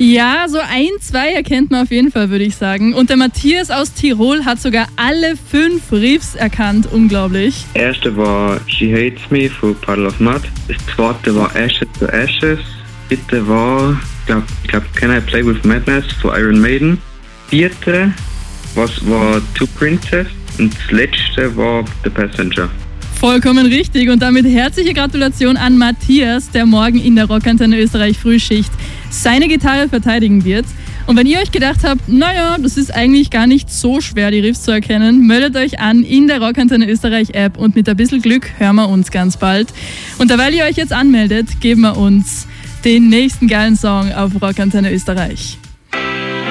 Ja, so 1, 2 erkennt man auf jeden Fall, würde ich sagen. Und der Matthias aus Tirol hat sogar alle 5 Riffs erkannt. Unglaublich. Das erste war She Hates Me von Puddle of Mud. Das zweite war Ashes to Ashes. Das dritte war, ich glaube, Can I Play With Madness von Iron Maiden. Das vierte war Two Princess. Und das letzte war The Passenger. Vollkommen richtig. Und damit herzliche Gratulation an Matthias, der morgen in der Rockantenne Österreich Frühschicht seine Gitarre verteidigen wird. Und wenn ihr euch gedacht habt, naja, das ist eigentlich gar nicht so schwer, die Riffs zu erkennen, meldet euch an in der Rockantenne Österreich App und mit ein bisschen Glück hören wir uns ganz bald. Und weil ihr euch jetzt anmeldet, geben wir uns den nächsten geilen Song auf Rockantenne Österreich.